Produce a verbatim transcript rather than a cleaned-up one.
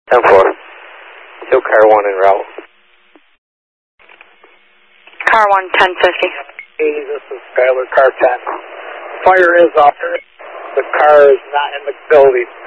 ten four. Still car one en route. Car one, ten fifty. Hey, this is Skyler, car ten. Fire is off. The car is not in the building.